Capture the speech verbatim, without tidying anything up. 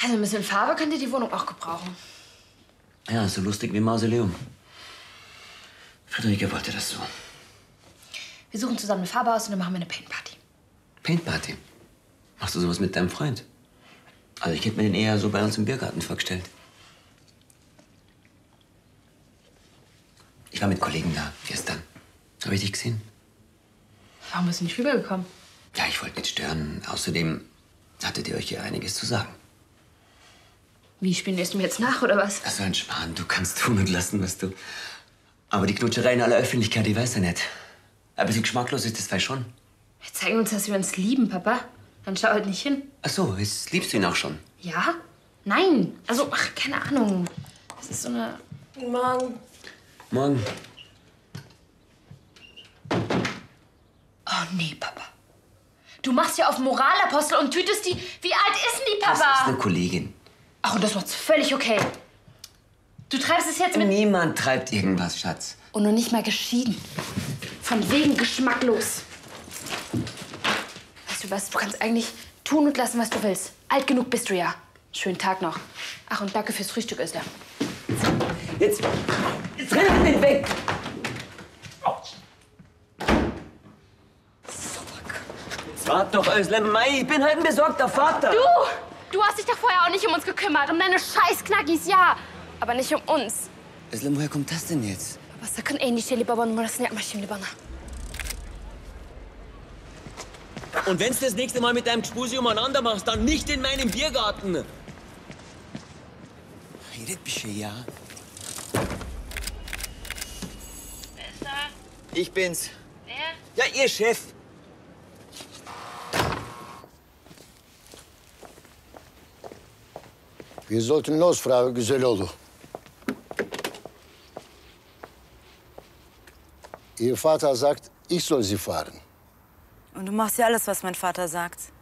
Also ein bisschen Farbe könnt ihr die Wohnung auch gebrauchen. Ja, so lustig wie Mausoleum. Friederike wollte das so. Wir suchen zusammen eine Farbe aus und dann machen wir eine Paintparty. Paintparty? Machst du sowas mit deinem Freund? Also ich hätte mir den eher so bei uns im Biergarten vorgestellt. Ich war mit Kollegen da, gestern. Habe ich dich gesehen? Warum bist du nicht rübergekommen? Ja, ich wollte nicht stören. Außerdem hattet ihr euch hier einiges zu sagen. Wie, spielst du mir jetzt nach, oder was? Das ist ein Schmarrn. Du kannst tun und lassen, was du... Aber die Knutscherei in aller Öffentlichkeit, die weiß er nicht. Ein bisschen geschmacklos ist das vielleicht schon. Wir zeigen uns, dass wir uns lieben, Papa. Dann schau halt nicht hin. Ach so, jetzt liebst du ihn auch schon. Ja? Nein. Also, ach, keine Ahnung. Das ist so eine... Morgen. Morgen. Oh, nee, Papa. Du machst ja auf Moralapostel und tütest die... Wie alt ist denn die, Papa? Das ist eine Kollegin. Ach, und das macht's völlig okay. Du treibst es jetzt mit... Niemand treibt irgendwas, Schatz. Und noch nicht mal geschieden. Von wegen geschmacklos. Weißt du was, du kannst eigentlich tun und lassen, was du willst. Alt genug bist du ja. Schönen Tag noch. Ach, und danke fürs Frühstück, Özlem. Jetzt... Jetzt renn nicht weg! Jetzt wart doch, Özlem. Mei, ich bin halt ein besorgter Vater. Du! Du hast dich doch vorher auch nicht um uns gekümmert. Um deine scheiß Knackis, ja. Aber nicht um uns. Özlem, woher kommt das denn jetzt? Aber sakın endişeli baban numarasını yapma şimdi bana. Und wenn's das nächste Mal mit deinem Gspusi umeinander machst, dann nicht in meinem Biergarten. Redet bir şey ya. Wer ist da? Ich bin's. Wer? Ja, ihr Chef. Wir sollten los, Frau Güzeloğlu. Ihr Vater sagt, ich soll Sie fahren. Und du machst ja alles, was mein Vater sagt.